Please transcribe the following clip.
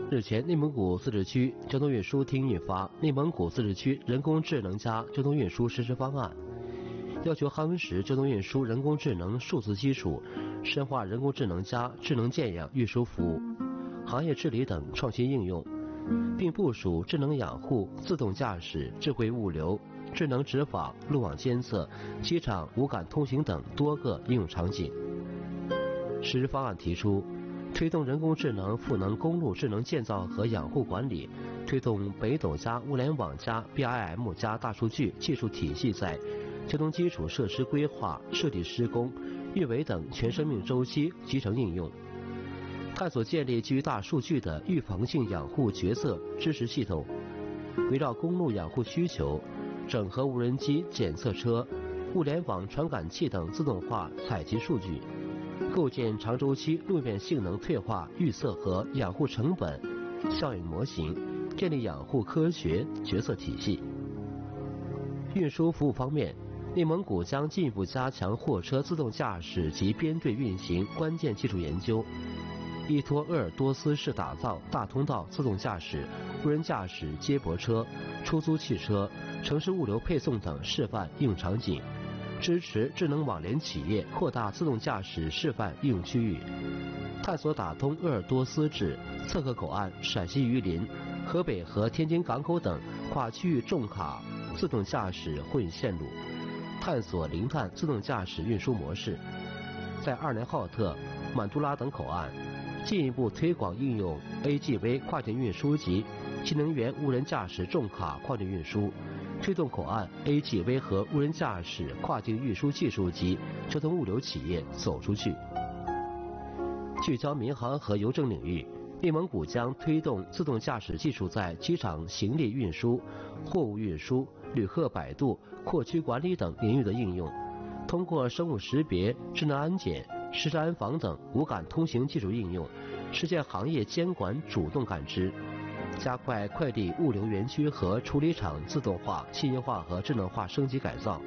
日前，内蒙古自治区交通运输厅印发《内蒙古自治区人工智能加交通运输实施方案》，要求夯实交通运输人工智能数字基础，深化人工智能加智能建养运输服务、行业治理等创新应用，并部署智能养护、自动驾驶、智慧物流、智能执法、路网监测、机场无感通行等多个应用场景。实施方案提出，推动人工智能赋能公路智能建造和养护管理，推动北斗加物联网加 BIM 加大数据技术体系在交通基础设施规划、设计施工、运维等全生命周期集成应用，探索建立基于大数据的预防性养护决策支持系统，围绕公路养护需求，整合无人机检测车、物联网传感器等自动化采集数据，构建长周期路面性能退化预测和养护成本效应模型，建立养护科学决策体系。运输服务方面，内蒙古将进一步加强货车自动驾驶及编队运行关键技术研究，依托鄂尔多斯市打造大通道自动驾驶、无人驾驶接驳车、出租汽车、城市物流配送等示范应用场景，支持智能网联企业扩大自动驾驶示范应用区域，探索打通鄂尔多斯至测河口岸、陕西榆林、河北和天津港口等跨区域重卡自动驾驶混线路，探索零碳自动驾驶运输模式，在二连浩特、满都拉等口岸进一步推广应用 AGV 跨境运输及新能源无人驾驶重卡跨境运输，推动口岸 AGV 和无人驾驶跨境运输技术及交通物流企业走出去。聚焦民航和邮政领域，内蒙古将推动自动驾驶技术在机场行李运输、货物运输、旅客摆渡、扩区管理等领域的应用，通过生物识别、智能安检、实时安防等无感通行技术应用，实现行业监管主动感知，加快快递物流园区和处理厂自动化、信息化和智能化升级改造，